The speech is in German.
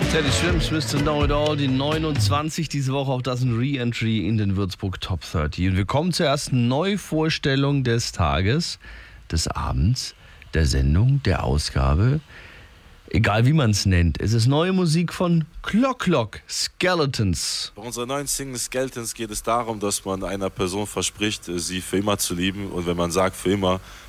Teddy Swims, Mr. Know It All, die 29 diese Woche, auch das ein Re-Entry in den Würzburg Top 30. Und wir kommen zur ersten Neuvorstellung des Tages, des Abends, der Sendung, der Ausgabe. Egal wie man es nennt. Es ist neue Musik von Clock Clock, Skeletons. Bei unserer neuen Single Skeletons geht es darum, dass man einer Person verspricht, sie für immer zu lieben. Und wenn man sagt für immer,